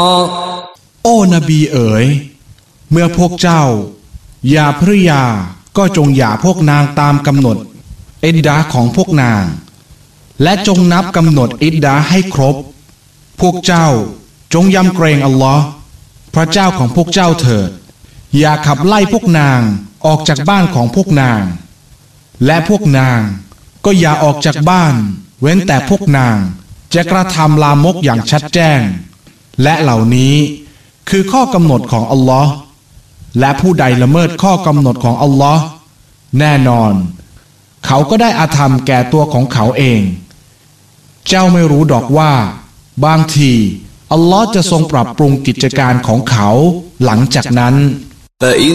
โอ้นบีเอ๋ยเมื่อพวกเจ้าหย่าภริยาก็จงหย่าพวกนางตามกำหนดอิดดะห์ของพวกนางและจงนับกำหนดอิดดะห์ให้ครบพวกเจ้าจงยำเกรงอัลลอฮ์พระเจ้าของพวกเจ้าเถิดอย่าขับไล่พวกนางออกจากบ้านของพวกนางและพวกนางก็อย่าออกจากบ้านเว้นแต่พวกนางจะกระทำลามกอย่างชัดแจ้งและเหล่านี้คือข้อกำหนดของอัลลอฮ์และผู้ใดละเมิดข้อกำหนดของอัลลอฮ์แน่นอนเขาก็ได้อาธรรมแก่ตัวของเขาเองเจ้าไม่รู้ดอกว่าบางทีอัลลอฮ์จะทรงปรับปรุงกิจการของเขาหลังจากนั้น